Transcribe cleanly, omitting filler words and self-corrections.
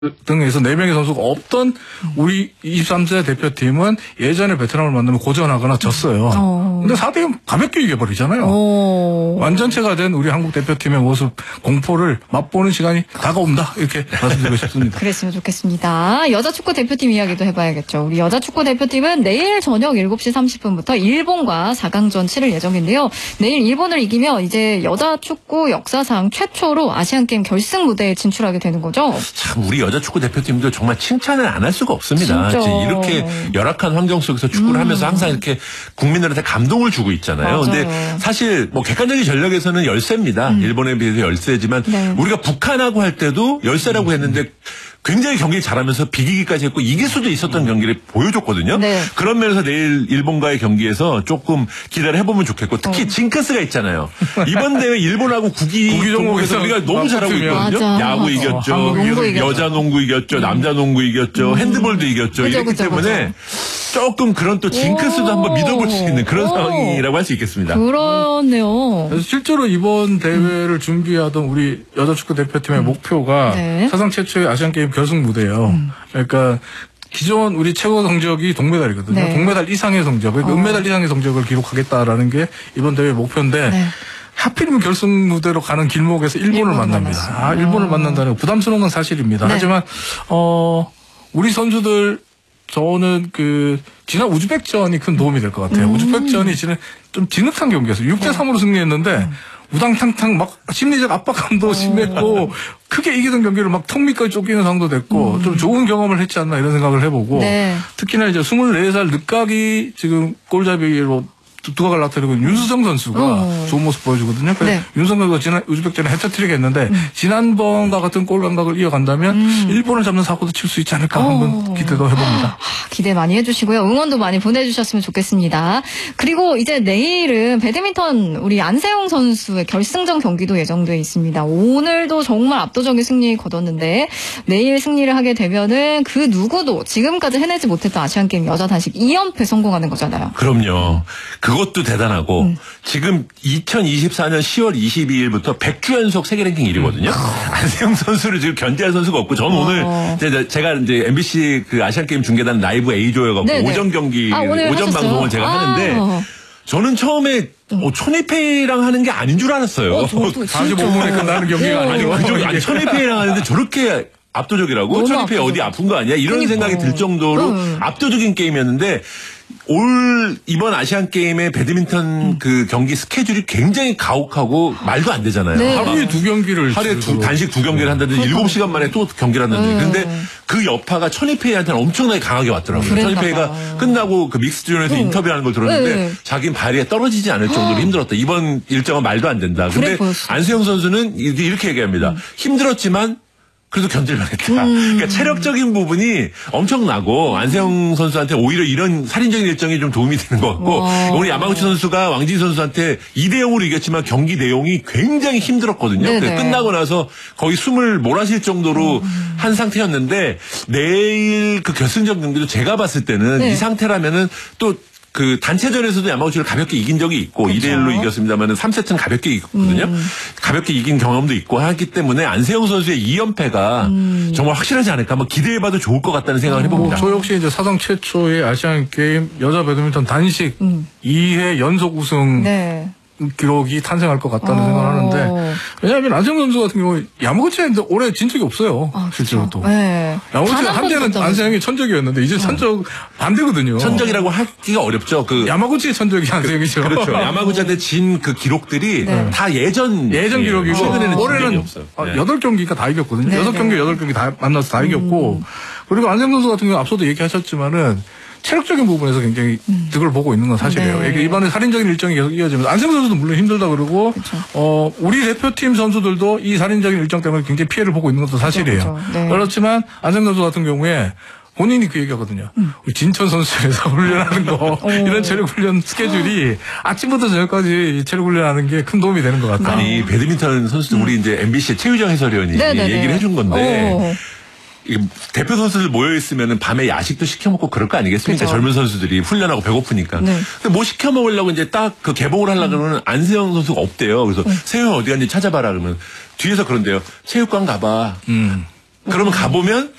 등에서 4명의 선수가 없던 우리 23세 대표팀은 예전에 베트남을 만나면 고전하거나 졌어요. 근데 4대0 가볍게 이겨버리잖아요. 완전체가 된 우리 한국 대표팀의 모습, 공포를 맛보는 시간이 다가온다. 이렇게 말씀드리고 싶습니다. 그랬으면 좋겠습니다. 여자축구 대표팀 이야기도 해봐야겠죠. 우리 여자축구 대표팀은 내일 저녁 7시 30분부터 일본과 4강전 치를 예정인데요. 내일 일본을 이기며 이제 여자축구 역사상 최초로 아시안게임 결승 무대에 진출하게 되는 거죠. 참 우리 여자축구 대표팀도 정말 칭찬을 안 할 수가 없습니다. 이렇게 열악한 환경 속에서 축구를 하면서 항상 이렇게 국민들한테 감동을 주고 있잖아요. 맞아요. 근데 사실 뭐 객관적인 전력에서는 열세입니다. 일본에 비해서 열세지만 네. 우리가 북한하고 할 때도 열세라고 했는데 굉장히 경기를 잘하면서 비기기까지 했고 이길 수도 있었던 경기를 보여줬거든요. 네. 그런 면에서 내일 일본과의 경기에서 조금 기대를 해보면 좋겠고 특히 징크스가 있잖아요. 이번 대회 일본하고 구기 종목에서 우리가 너무 잘하고 있거든요. 맞아. 야구 이겼죠. 농구 이겼죠. 여자 농구 이겼죠. 남자 농구 이겼죠. 핸드볼도 이겼죠. 이렇기 때문에 조금 그런 또 징크스도 한번 믿어볼 수 있는 그런 상황이라고 할 수 있겠습니다. 그러네요. 그래서 실제로 이번 대회를 준비하던 우리 여자축구 대표팀의 목표가 네. 사상 최초의 아시안게임 결승 무대예요. 그러니까 기존 우리 최고 성적이 동메달이거든요. 네. 동메달 이상의 성적, 그러니까 은메달 이상의 성적을 기록하겠다라는 게 이번 대회 목표인데 네. 하필이면 결승 무대로 가는 길목에서 일본을 만납니다. 일본을 만난다는 거 부담스러운 건 사실입니다. 네. 하지만 우리 선수들 저는 지난 우즈벡전이 큰 도움이 될 것 같아요. 우즈벡전이 좀 진흙탕 경기였어요. 6대3으로 승리했는데 우당탕탕 막 심리적 압박감도 심했고 크게 이기던 경기를 막 턱 밑까지 쫓기는 상도 됐고 좀 좋은 경험을 했지 않나 이런 생각을 해보고 네. 특히나 이제 24살 늦가기 지금 골잡이로 두각을 나타내고 윤수성 선수가 좋은 모습 보여주거든요. 네. 윤수성 선수가 지난 우즈벡전에 해트트릭 했는데 지난번과 같은 골 감각을 이어간다면 일본을 잡는 사고도 칠 수 있지 않을까 한번 기대도 해봅니다. 기대 많이 해주시고요. 응원도 많이 보내주셨으면 좋겠습니다. 그리고 이제 내일은 배드민턴 우리 안세영 선수의 결승전 경기도 예정돼 있습니다. 오늘도 정말 압도적인 승리 거뒀는데 내일 승리를 하게 되면은 그 누구도 지금까지 해내지 못했던 아시안게임 여자 단식 2연패 성공하는 거잖아요. 그럼요. 그것도 대단하고 지금 2024년 10월 22일부터 100주 연속 세계 랭킹 1위거든요. 안세영 선수를 지금 견제할 선수가 없고 저는 오늘 제가 이제 MBC 그 아시안게임 중계단 라이브 A조여갖고 네네. 오전 경기 오전 하셨어요? 방송을 제가 하는데 저는 처음에 천이페이랑 하는 게 아닌 줄 알았어요. 45분에 끝나는 경기가 아니고 천이페이랑 하는데 저렇게 압도적이라고? 천이페이 어디 아픈 거 아니야? 이런 생각이 들 정도로 압도적인 게임이었는데 이번 아시안 게임의 배드민턴 그 경기 스케줄이 굉장히 가혹하고 말도 안 되잖아요. 네. 하루에 2경기를 하루에 단식 2경기를 한다든지 7시간 만에 또 경기를 한다든지. 근데 그 여파가 천이페이한테는 엄청나게 강하게 왔더라고요. 천이페이가 끝나고 그 믹스존에서 인터뷰하는 걸 들었는데 자기는 발이 떨어지지 않을 정도로 힘들었다. 이번 일정은 말도 안 된다. 근데 안세영 선수는 이렇게 얘기합니다. 힘들었지만 그래도 견딜만 했다. 그러니까 체력적인 부분이 엄청나고 안세영 선수한테 오히려 이런 살인적인 일정이 좀 도움이 되는 것 같고 우리 야마구치 선수가 왕진 선수한테 2대0으로 이겼지만 경기 내용이 굉장히 힘들었거든요. 끝나고 나서 거의 숨을 몰아쉴 정도로 한 상태였는데 내일 그 결승전 경기도 제가 봤을 때는 이 상태라면은 또 그 단체전에서도 야마구치를 가볍게 이긴 적이 있고 2대1로 이겼습니다만 3세트는 가볍게 이겼거든요. 가볍게 이긴 경험도 있고 하기 때문에 안세영 선수의 2연패가 정말 확실하지 않을까 한번 기대해봐도 좋을 것 같다는 생각을 해봅니다. 저 역시 이제 사상 최초의 아시안게임 여자 배드민턴 단식 2회 연속 우승 기록이 탄생할 것 같다는 생각을 하는데 왜냐하면 안세영 선수 같은 경우 야마구치에 올해 진 적이 없어요. 실제로 또. 야마구치 한때는 안세영이 천적이었는데 이제 천적 반대거든요. 천적이라고 하기가 어렵죠. 야마구치의 천적이 안세영이죠. 그렇죠. 야마구치한테 진 그 기록들이 다 예전 기록이고 최근에는 올해는 없어요. 8경기가 다 이겼거든요. 6경기 다 만나서 다 이겼고 그리고 안세영 선수 같은 경우 앞서도 얘기하셨지만은 체력적인 부분에서 굉장히 득을 보고 있는 건 사실이에요. 이게 이번에 살인적인 일정이 계속 이어지면서 안세영 선수도 물론 힘들다 그러고 우리 대표팀 선수들도 이 살인적인 일정 때문에 굉장히 피해를 보고 있는 것도 사실이에요. 그렇지만 안세영 선수 같은 경우에 본인이 그 얘기하거든요. 우리 진천 선수에서 훈련하는 거 이런 체력 훈련 스케줄이 아침부터 저녁까지 체력 훈련하는 게 큰 도움이 되는 것 같아요. 아니 배드민턴 선수들 우리 이제 MBC 최유정 해설위원이 얘기를 해준 건데 대표 선수들 모여있으면 밤에 야식도 시켜먹고 그럴 거 아니겠습니까? 그렇죠. 젊은 선수들이 훈련하고 배고프니까. 근데 뭐 시켜먹으려고 이제 딱 그 개봉을 하려고 그러면 안세영 선수가 없대요. 그래서 세영 어디 갔는지 찾아봐라 그러면 뒤에서 그런데요. 체육관 가봐. 그러면 가보면